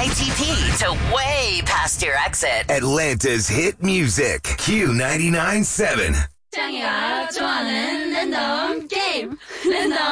ITP to way past your exit. Atlanta's hit music. Q99.7. 짱이가 좋아하는 랜덤 게임. 랜덤